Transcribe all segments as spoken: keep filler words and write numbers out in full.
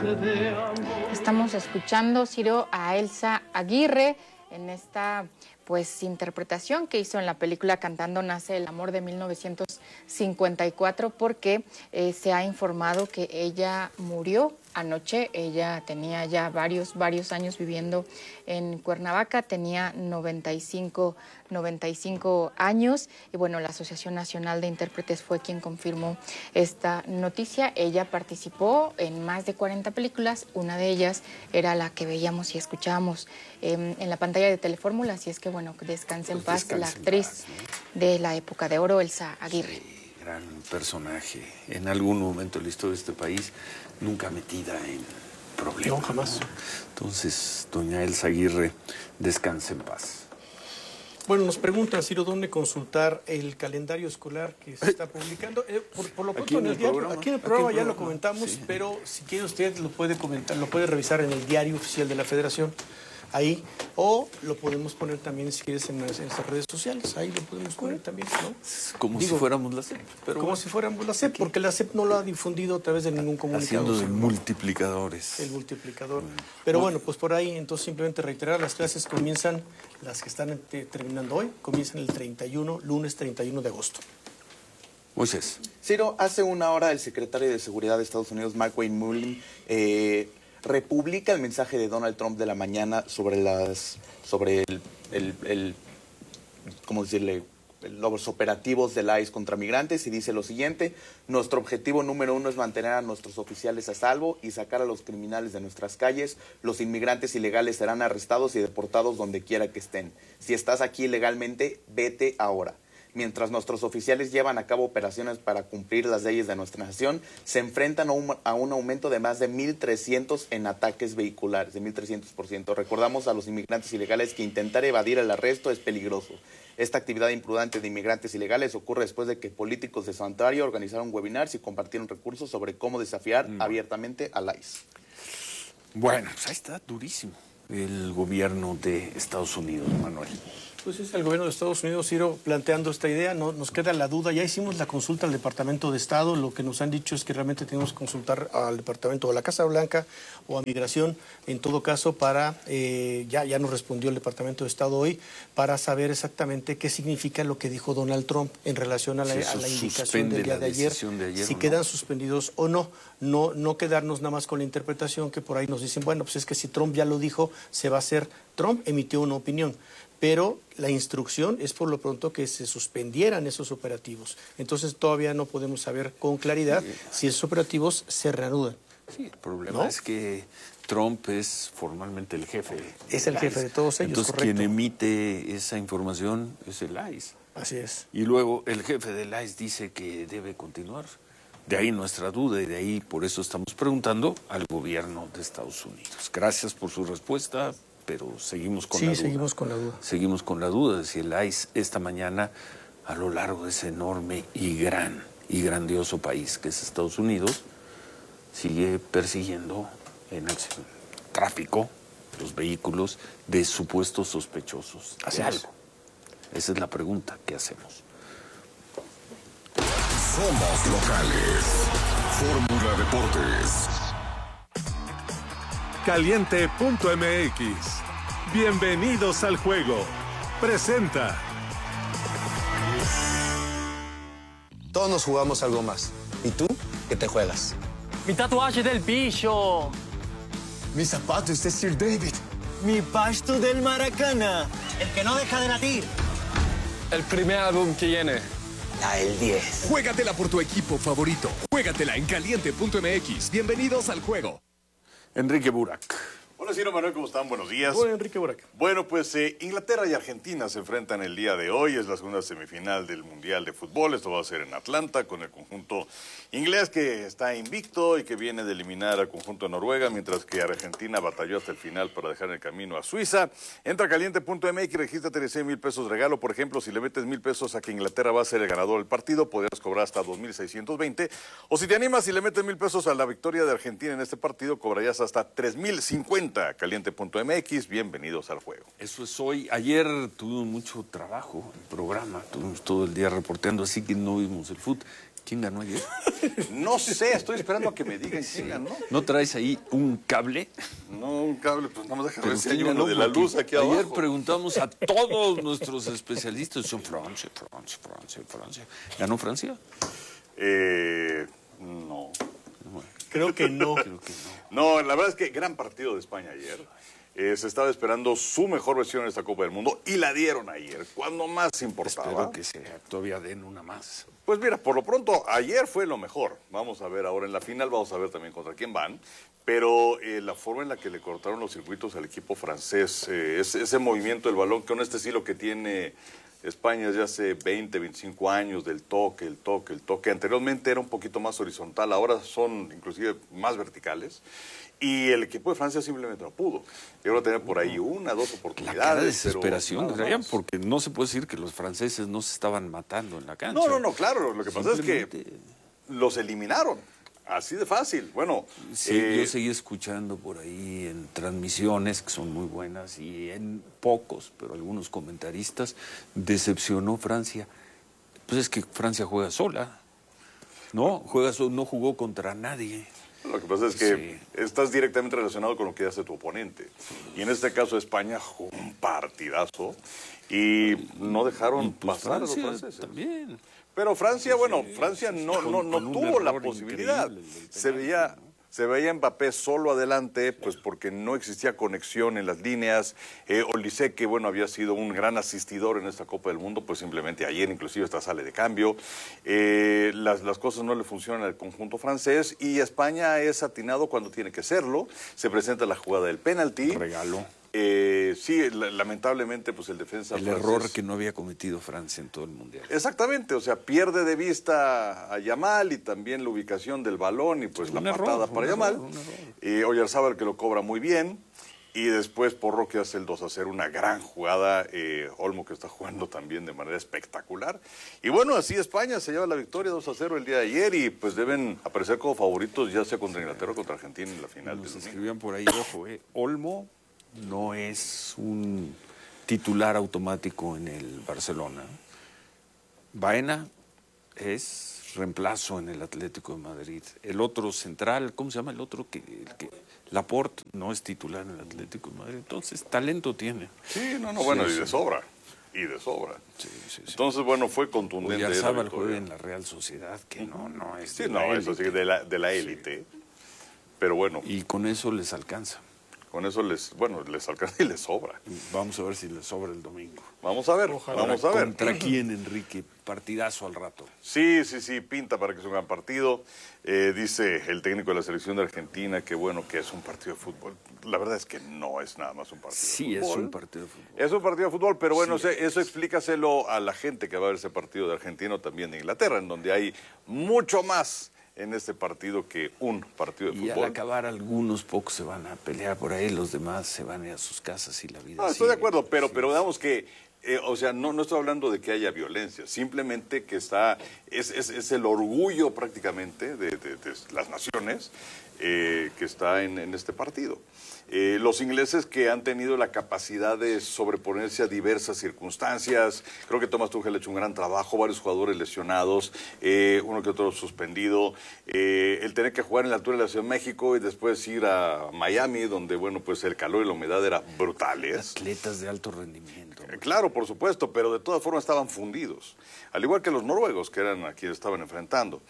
Estamos escuchando, Ciro, a Elsa Aguirre en esta pues interpretación que hizo en la película Cantando nace el amor de mil novecientos cincuenta y cuatro, porque eh, se ha informado que ella murió anoche. Ella tenía ya varios, varios años viviendo en Cuernavaca, tenía noventa y cinco años, y bueno, la Asociación Nacional de Intérpretes fue quien confirmó esta noticia. Ella participó en más de cuarenta películas, una de ellas era la que veíamos y escuchábamos eh, en la pantalla de Telefórmula, así es que bueno, que descanse en paz la actriz paz, ¿no? de la época de oro, Elsa Aguirre. Sí, gran personaje, en algún momento de la historia de este país, nunca metida en problemas. No, jamás. ¿no? Entonces, doña Elsa Aguirre, descanse en paz. Bueno, nos pregunta, Ciro, ¿dónde consultar el calendario escolar que se está publicando? Eh, por, por lo pronto en el, el diario, programa, aquí en el programa ya programa, lo comentamos, sí. Pero si quiere usted lo puede comentar, lo puede revisar en el diario oficial de la Federación, ahí, o lo podemos poner también, si quieres, en las, en las redes sociales, ahí lo podemos poner también, ¿no? Como Digo, si fuéramos la C E P. Pero como bueno, si fuéramos la C E P, porque la C E P no lo ha difundido a través de ningún comunicado. Haciendo de multiplicadores. El multiplicador. Bueno. Pero bueno, pues por ahí, entonces simplemente reiterar, las clases comienzan, las que están te, terminando hoy, comienzan el treinta y uno, lunes treinta y uno de agosto. Moisés. Ciro, hace una hora el secretario de Seguridad de Estados Unidos, Mark Wayne Mullin, eh, republica el mensaje de Donald Trump de la mañana sobre las sobre el, el, el ¿cómo decirle? los operativos del I C E contra migrantes, y dice lo siguiente: nuestro objetivo número uno es mantener a nuestros oficiales a salvo y sacar a los criminales de nuestras calles. Los inmigrantes ilegales serán arrestados y deportados donde quiera que estén. Si estás aquí ilegalmente, vete ahora. Mientras nuestros oficiales llevan a cabo operaciones para cumplir las leyes de nuestra nación, se enfrentan a un, a un aumento de más de mil trescientos en ataques vehiculares, de mil trescientos por ciento. Recordamos a los inmigrantes ilegales que intentar evadir el arresto es peligroso. Esta actividad imprudente de inmigrantes ilegales ocurre después de que políticos de Santuario organizaron webinars y compartieron recursos sobre cómo desafiar mm. abiertamente al I C E. Bueno, pues ahí está durísimo el gobierno de Estados Unidos, Manuel. Pues es el gobierno de Estados Unidos, Ciro, planteando esta idea. No, nos queda la duda. Ya hicimos la consulta al Departamento de Estado. Lo que nos han dicho es que realmente tenemos que consultar al Departamento de la Casa Blanca o a Migración, en todo caso, para, eh, ya, ya nos respondió el Departamento de Estado hoy, para saber exactamente qué significa lo que dijo Donald Trump en relación a la, si a la indicación del día de ayer, de ayer, si quedan no. suspendidos o no. No, no quedarnos nada más con la interpretación que por ahí nos dicen, bueno, pues es que si Trump ya lo dijo, se va a hacer. Trump emitió una opinión, pero la instrucción es por lo pronto que se suspendieran esos operativos. Entonces todavía no podemos saber con claridad sí. si esos operativos se reanudan. Sí, el problema ¿no? es que Trump es formalmente el jefe. Es el jefe de todos ellos, Entonces correcto. quien emite esa información es el I C E. Así es. Y luego el jefe del I C E dice que debe continuar. De ahí nuestra duda y de ahí por eso estamos preguntando al gobierno de Estados Unidos. Gracias por su respuesta, pero seguimos con sí, la duda. Sí, seguimos con la duda. Seguimos con la duda de si el I C E esta mañana, a lo largo de ese enorme y gran y grandioso país que es Estados Unidos, sigue persiguiendo en el tráfico los vehículos de supuestos sospechosos de Así algo. Es. Esa es la pregunta que hacemos. Somos locales. Fórmula Deportes. Caliente punto M X. Bienvenidos al juego. Presenta. Todos nos jugamos algo más. ¿Y tú qué te juegas? Mi tatuaje del bicho. Mis zapatos de Sir David. Mi pasto del Maracana. El que no deja de latir. El primer álbum que viene. La del diez. Juégatela por tu equipo favorito. Juégatela en caliente punto M X. Bienvenidos al juego. Enrique Burak. Hola, Ciro Manuel, ¿cómo están? Buenos días. Hola, Enrique Burak. Bueno, pues eh, Inglaterra y Argentina se enfrentan el día de hoy. Es la segunda semifinal del Mundial de Fútbol. Esto va a ser en Atlanta con el conjunto inglés que está invicto y que viene de eliminar al conjunto de Noruega, mientras que Argentina batalló hasta el final para dejar en el camino a Suiza. Entra a caliente punto M X y regístrate de cien mil pesos de regalo. Por ejemplo, si le metes mil pesos a que Inglaterra va a ser el ganador del partido, podrías cobrar hasta dos mil seiscientos veinte. O si te animas y le metes mil pesos a la victoria de Argentina en este partido, cobrarías hasta tres mil cincuenta. caliente punto M X, bienvenidos al juego. Eso es hoy. Ayer tuvimos mucho trabajo en el programa, tuvimos todo el día reporteando, así que no vimos el fútbol. ¿Quién ganó ayer? No sé, estoy esperando a que me digan quién ganó. ¿No traes ahí un cable? No, un cable, pues nada más déjame ver si hay ¿quién uno ganó? de la Porque luz aquí ayer abajo. preguntamos a todos nuestros especialistas. Son Francia, Francia, Francia, Francia. ¿Ganó Francia? Eh, no. Creo que no. Creo que no. No, la verdad es que gran partido de España ayer. Eh, se estaba esperando su mejor versión en esta Copa del Mundo y la dieron ayer, cuando más importaba. Espero que se todavía den una más. Pues mira, por lo pronto, ayer fue lo mejor. Vamos a ver ahora en la final, vamos a ver también contra quién van. Pero eh, la forma en la que le cortaron los circuitos al equipo francés, eh, ese, ese movimiento del balón con este estilo que tiene España desde hace veinte, veinticinco años, del toque, el toque, el toque. Anteriormente era un poquito más horizontal, ahora son inclusive más verticales. Y el equipo de Francia simplemente no pudo. Llegó a tener por ahí una, dos oportunidades. La cara de desesperación, pero Adrián, porque no se puede decir que los franceses no se estaban matando en la cancha. No, no, no, claro. Lo que pasa es que los eliminaron. Así de fácil. Bueno, sí, eh, yo seguí escuchando por ahí en transmisiones que son muy buenas y en pocos, pero algunos comentaristas, decepcionó Francia. Pues es que Francia juega sola, ¿no? Juega so- no jugó contra nadie. Lo que pasa es que Sí. estás directamente relacionado con lo que hace tu oponente. Y en este caso España jugó un partidazo y no dejaron Y pues pasar a los Francia franceses. también. Pero Francia, bueno, Francia no, con- no, no con un tuvo la error posibilidad. increíble del Se penalti, veía, ¿no? se veía Mbappé solo adelante, pues porque no existía conexión en las líneas. Eh, Olise, que bueno, había sido un gran asistidor en esta Copa del Mundo, pues simplemente ayer inclusive hasta sale de cambio. Eh, las, las cosas no le funcionan al conjunto francés y España es atinado cuando tiene que serlo. Se presenta la jugada del penalti. Regalo. Eh, sí, la- lamentablemente, pues el defensa El francés- error que no había cometido Francia en todo el Mundial. Exactamente, o sea, pierde de vista a Yamal y también la ubicación del balón y pues Sí, la un error, patada un para error, Yamal. un error. Y Oyarzábal que lo cobra muy bien. Y después Porro que hace el dos a cero, una gran jugada. Eh, Olmo que está jugando también de manera espectacular. Y bueno, así España se lleva la victoria dos a cero el día de ayer y pues deben aparecer como favoritos ya sea contra Inglaterra o contra Argentina en la final. Nos del domingo. escribían por ahí, ojo, eh, Olmo no es un titular automático en el Barcelona. Baena es reemplazo en el Atlético de Madrid. El otro central, ¿cómo se llama el otro? que, el que Laporte no es titular en el Atlético de Madrid. Entonces, talento tiene. Sí, no, no, bueno, Sí, y de sí. sobra. Y de sobra. Sí, sí, sí. Entonces, bueno, fue contundente. la Oyarzábal victoria. juega en la Real Sociedad, que no, no es Sí, de no, la eso sí, élite. de la, de la élite. Pero bueno, Y con eso les alcanza. con eso les, bueno, les alcanza y les sobra. Vamos a ver si les sobra el domingo. Vamos a ver, vamos a ver. ¿Contra quién, Enrique? Partidazo al rato. Sí, sí, sí, pinta para que sea un gran partido. Eh, dice el técnico de la selección de Argentina que bueno, que es un partido de fútbol. La verdad es que no es nada más un partido Sí, de es fútbol. un partido de fútbol. Es un partido de fútbol, pero bueno, Sí, se- eso explícaselo a la gente que va a ver ese partido de Argentina o también de Inglaterra, en donde hay mucho más en este partido que un partido de Y al fútbol. acabar algunos pocos se van a pelear por ahí, los demás se van a ir a sus casas y la vida No, estoy de sigue. acuerdo, pero, Sí. pero digamos que, eh, o sea, no, no estoy hablando de que haya violencia, simplemente que está, es, es, es el orgullo prácticamente de, de- de las naciones eh, que está en, en este partido. Eh, los ingleses que han tenido la capacidad de sobreponerse a diversas circunstancias, creo que Thomas Tuchel ha hecho un gran trabajo, varios jugadores lesionados, eh, uno que otro suspendido, eh, el tener que jugar en la altura de la Ciudad de México y después ir a Miami, donde, bueno, pues el calor y la humedad eran brutales. Atletas de alto rendimiento. Eh, Claro, por supuesto, pero de todas formas estaban fundidos, al igual que los noruegos, que eran a quienes estaban enfrentando.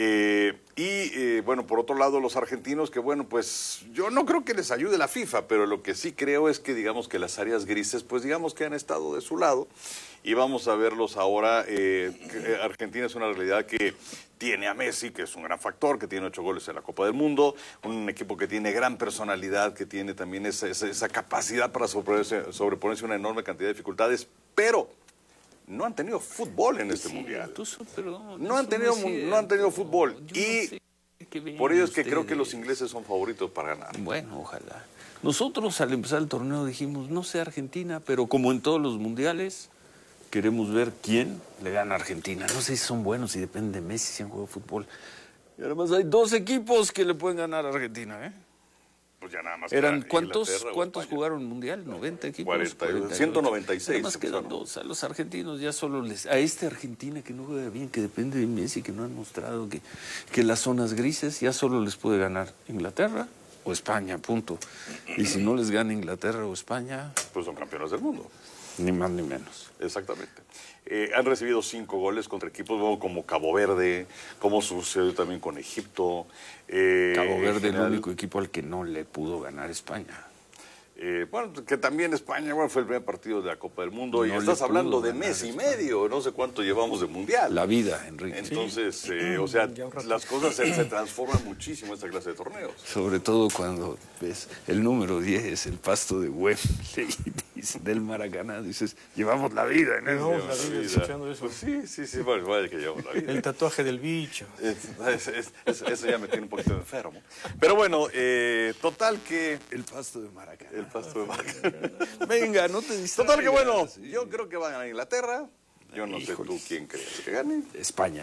Eh, y, eh, bueno, por otro lado, los argentinos, que bueno, pues yo no creo que les ayude la FIFA, pero lo que sí creo es que, digamos, que las áreas grises, pues digamos que han estado de su lado, y vamos a verlos ahora. Eh, que, eh, Argentina es una realidad que tiene a Messi, que es un gran factor, que tiene ocho goles en la Copa del Mundo, un equipo que tiene gran personalidad, que tiene también esa, esa, esa capacidad para sobreponerse, sobreponerse a una enorme cantidad de dificultades, pero no han tenido fútbol en este Sí, mundial. tú so- perdón, No han eso tenido es mu- cierto. no han tenido fútbol. Yo no Y sé qué ven Por ello es que creo que los ustedes. ingleses son favoritos para ganar. Bueno, ojalá. Nosotros al empezar el torneo dijimos, no sé Argentina, pero como en todos los mundiales, queremos ver quién le gana a Argentina. No sé si son buenos, si depende de Messi, si han jugado fútbol. Y además hay dos equipos que le pueden ganar a Argentina, ¿eh? Pues ya nada más. Eran, queda ¿cuántos, Inglaterra o ¿cuántos España. jugaron mundial? ¿noventa equipos? cuarenta, cuarenta y ocho. ciento noventa y seis. Nada más quedan dos. A los argentinos ya solo les... A esta Argentina que no juega bien, que depende de Messi, que no han mostrado que, que las zonas grises ya solo les puede ganar Inglaterra o España, punto. Y si no les gana Inglaterra o España... Pues son campeones del mundo. Ni más ni menos. Exactamente. Eh, han recibido cinco goles contra equipos como Cabo Verde, como sucedió también con Egipto. Eh, Cabo Verde, general, el único equipo al que no le pudo ganar España. Eh, bueno, que también España bueno, fue el primer partido de la Copa del Mundo. No y estás le hablando pudo de ganar mes y España. medio, no sé cuánto llevamos de Mundial. La vida, Enrique. Entonces, eh, o sea, las cosas se, se transforman muchísimo en esta clase de torneos. Sobre todo cuando ves el número diez, el pasto de Wembley, dice, del Maracaná, dices, llevamos la vida en eso. Llevamos la vida escuchando eso. Pues sí, sí, sí, bueno, vaya que llevamos la vida. El tatuaje del bicho. Es- es- es- es- eso ya me tiene un poquito enfermo. Pero bueno, eh, total que... El pasto de Maracaná. El pasto de Maracaná. Venga, no te distraigas. Total que bueno, Sí. yo creo que van a ganar Inglaterra. Yo no sé Híjole. tú quién crees que gane. España.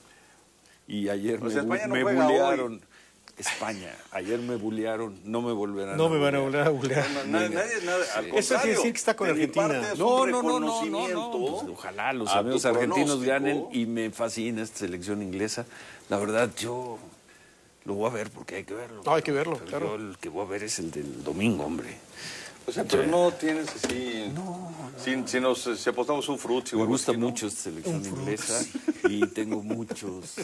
Y ayer O me, sea, bu- España no me juega bulearon. España. Ayer me bulearon, no me volverán No a me van a bulear. volver a bulear. No, nadie, nadie, nadie- al Eso quiere contrario, decir que está con de mi Argentina. parte es No, un no, no, no, no, reconocimiento no. Pues, ojalá los a tu amigos argentinos pronóstico. ganen y me fascina esta selección inglesa. La verdad, yo lo voy a ver porque hay que verlo. No, hay que verlo, Pero claro. yo el que voy a ver es el del domingo, hombre. O sea, pero no tienes así... No, Si, si, nos, si apostamos un frutti o Me algo gusta así, ¿no? mucho esta selección inglesa y tengo muchos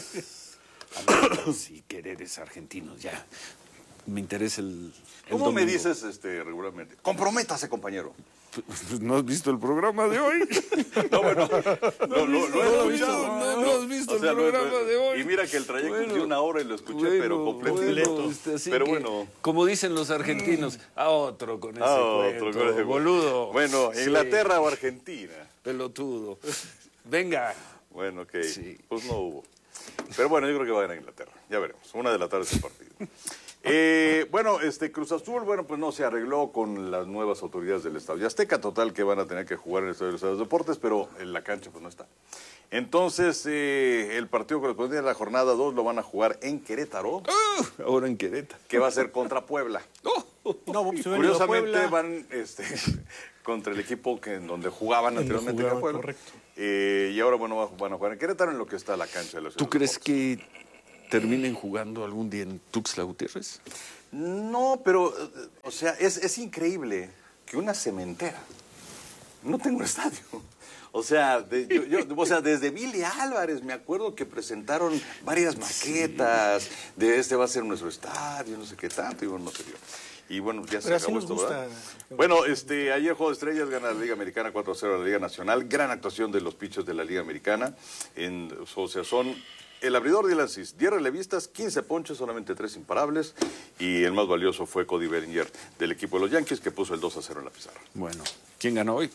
amigos y quereres argentinos. Ya, me interesa el, el ¿Cómo me domingo. dices este, regularmente? Comprométase, compañero. Pues, ¿no has visto el programa de hoy? No, bueno, no, no, lo he No, no, escuchado. no, no has visto O sea, el lo he- programa de hoy. Y mira que el trayecto Bueno, es de una hora y lo escuché, Bueno, pero completito. bueno, este, así pero que, bueno. como dicen los argentinos, a otro con ese Ah, otro cuento, con ese- boludo. Bueno, Sí, Inglaterra o Argentina. pelotudo. Venga. Bueno, ok. Sí. Pues no hubo. Pero bueno, yo creo que va a ganar Inglaterra. Ya veremos. Una de la tarde es el partido. Eh, bueno, este Cruz Azul, bueno, pues no se arregló con las nuevas autoridades del Estadio Azteca. Total que van a tener que jugar en el Estadio de los Deportes, pero en la cancha pues no está. Entonces, eh, el partido correspondiente a la jornada dos lo van a jugar en Querétaro, Ah, ahora en Querétaro. que va a ser contra Puebla. No, pues, se ven a Curiosamente Puebla. van este, contra el equipo que en donde jugaban Donde anteriormente, que era jugaban, Puebla. correcto. Eh, y ahora bueno va- van a jugar en Querétaro, en lo que está la cancha de la Ciudad ¿Tú de los crees Deportes. que terminen jugando algún día en Tuxtla Gutiérrez? No, pero, eh, o sea, es, es increíble que una cementera no tenga un estadio. O sea, de- yo- yo- o sea, desde Billy Álvarez me acuerdo que presentaron varias maquetas de este va a ser nuestro estadio, no sé qué tanto, y bueno, no se dio. Y bueno, ya se Pero así acabó nos esto, gusta. ¿verdad? Bueno, este, ayer Juego de Estrellas gana la Liga Americana cuatro a cero a la Liga Nacional. Gran actuación de los pitchers de la Liga Americana. En, o sea, son el abridor Dylan Cease, diez relevistas, quince ponches, solamente tres imparables. Y el más valioso fue Cody Bellinger del equipo de los Yankees, que puso el dos a cero en la pizarra. Bueno, ¿quién ganó hoy?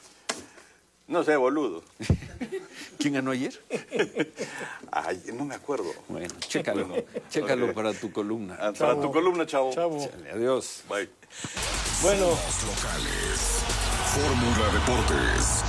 No sé, boludo. ¿Quién ganó ayer? Ay, no me acuerdo. Bueno, chécalo, chécalo Ok. para tu columna. Ah, para tu columna, chavo. Chavo. Chale, adiós. Bye. Bueno, Locales. Fórmula Deportes.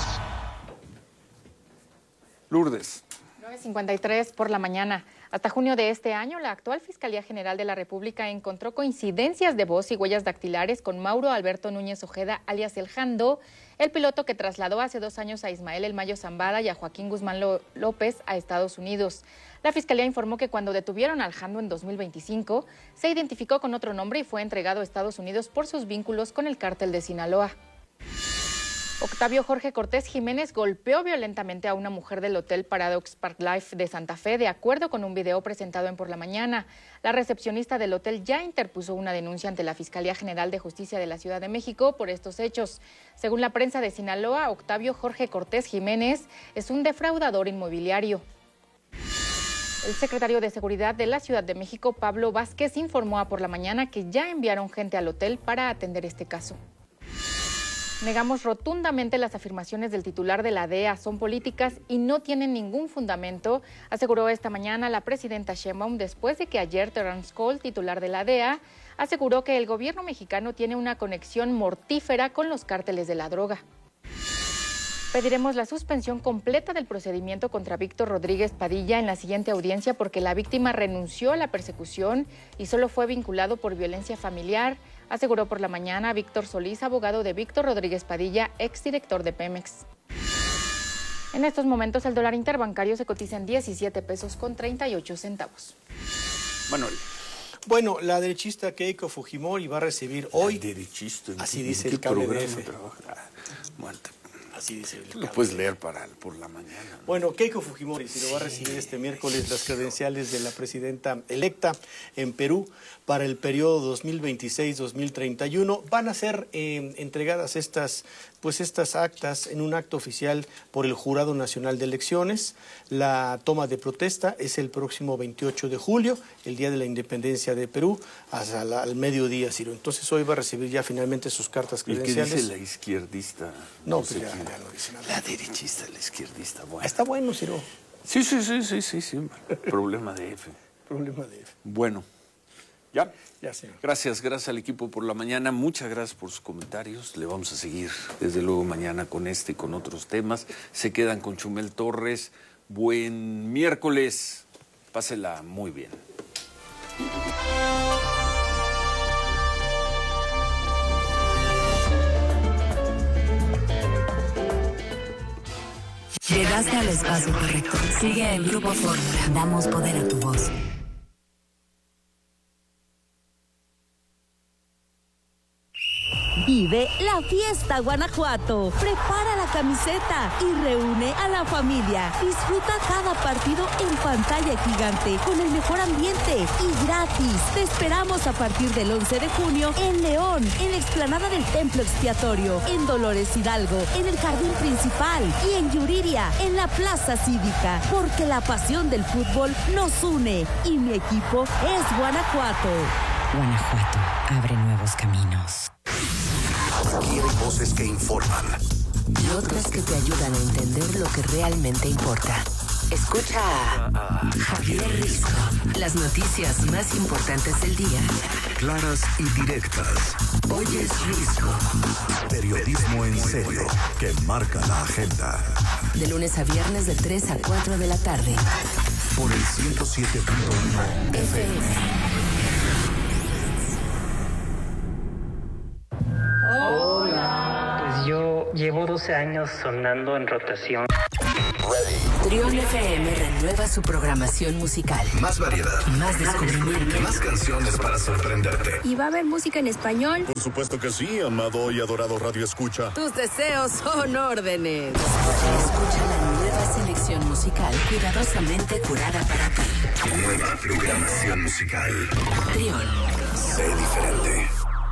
Lourdes. nueve cincuenta y tres por la mañana. Hasta junio de este año, la actual Fiscalía General de la República encontró coincidencias de voz y huellas dactilares con Mauro Alberto Núñez Ojeda, alias El Jando, el piloto que trasladó hace dos años a Ismael El Mayo Zambada y a Joaquín Guzmán Lo- López a Estados Unidos. La Fiscalía informó que cuando detuvieron al Jando en dos mil veinticinco, se identificó con otro nombre y fue entregado a Estados Unidos por sus vínculos con el cártel de Sinaloa. Octavio Jorge Cortés Jiménez golpeó violentamente a una mujer del Hotel Paradox Park Life de Santa Fe, de acuerdo con un video presentado en Por la Mañana. La recepcionista del hotel ya interpuso una denuncia ante la Fiscalía General de Justicia de la Ciudad de México por estos hechos. Según la prensa de Sinaloa, Octavio Jorge Cortés Jiménez es un defraudador inmobiliario. El secretario de Seguridad de la Ciudad de México, Pablo Vázquez, informó a Por la Mañana que ya enviaron gente al hotel para atender este caso. Negamos rotundamente las afirmaciones del titular de la D E A, son políticas y no tienen ningún fundamento, aseguró esta mañana la presidenta Sheinbaum después de que ayer Terrence Cole, titular de la D E A, aseguró que el gobierno mexicano tiene una conexión mortífera con los cárteles de la droga. Pediremos la suspensión completa del procedimiento contra Víctor Rodríguez Padilla en la siguiente audiencia porque la víctima renunció a la persecución y solo fue vinculado por violencia familiar, aseguró por la mañana Víctor Solís, abogado de Víctor Rodríguez Padilla, exdirector de Pemex. En estos momentos el dólar interbancario se cotiza en diecisiete pesos con treinta y ocho centavos. Manuel. Bueno, la derechista Keiko Fujimori va a recibir hoy... La derechista. Así dice el cable de F. Bueno, Así dice el lo puedes leer para, por la mañana, ¿no? Bueno, Keiko Fujimori si lo va a recibir este miércoles las credenciales de la presidenta electa en Perú para el periodo dos mil veintiséis dos mil treinta y uno. Van a ser eh, entregadas estas, pues estas actas en un acto oficial por el Jurado Nacional de Elecciones. La toma de protesta es el próximo veintiocho de julio, el día de la independencia de Perú, hasta la, al mediodía, Ciro. Entonces hoy va a recibir ya finalmente sus cartas credenciales. ¿Y qué dice la izquierdista? No, no pues sé ya, quién. ya no dice nada. La derechista, la izquierdista. Bueno. Está bueno, Ciro. Sí, sí, sí, sí, sí, sí. Problema de F. Problema de F. Bueno. ¿Ya? Ya, señor. Gracias, gracias al equipo por la mañana. Muchas gracias por sus comentarios. Le vamos a seguir desde luego mañana con este y con otros temas. Se quedan con Chumel Torres. Buen miércoles. Pásela muy bien. Llegaste al espacio correcto. Sigue el Grupo Fórmula. Damos poder a tu voz. Vive la fiesta Guanajuato. Prepara la camiseta y reúne a la familia. Disfruta cada partido en pantalla gigante con el mejor ambiente y gratis. Te esperamos a partir del once de junio en León, en la explanada del Templo Expiatorio, en Dolores Hidalgo, en el Jardín Principal y en Yuriria, en la Plaza Cívica. Porque la pasión del fútbol nos une y mi equipo es Guanajuato. Guanajuato abre nuevos caminos. Aquí hay voces que informan y otras que te ayudan a entender lo que realmente importa. Escucha a Javier Risco. Las noticias más importantes del día. Claras y directas. Hoy es Risco. Periodismo en serio que marca la agenda. De lunes a viernes de tres a cuatro de la tarde. Por el ciento siete punto uno F M. Yo llevo doce años sonando en rotación. Trión F M renueva su programación musical. Más variedad. Más descubrimiento. Más canciones para sorprenderte. ¿Y va a haber música en español? Por supuesto que sí, amado y adorado Radio Escucha. Tus deseos son órdenes. Escucha la nueva selección musical cuidadosamente curada para ti. Nueva programación musical. Trión. Sé diferente.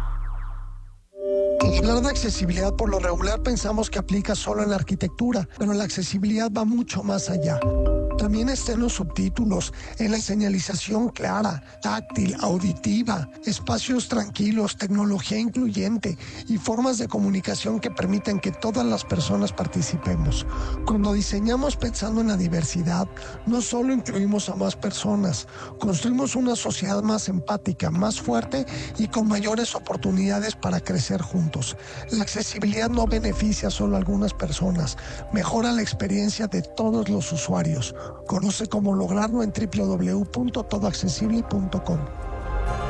Hablar de accesibilidad por lo regular pensamos que aplica solo en la arquitectura, pero la accesibilidad va mucho más allá. También está en los subtítulos, en la señalización clara, táctil, auditiva, espacios tranquilos, tecnología incluyente y formas de comunicación que permiten que todas las personas participemos. Cuando diseñamos pensando en la diversidad, no solo incluimos a más personas, construimos una sociedad más empática, más fuerte y con mayores oportunidades para crecer juntos. La accesibilidad no beneficia solo a algunas personas, mejora la experiencia de todos los usuarios. Conoce cómo lograrlo en doble u doble u doble u punto todo accesible punto com.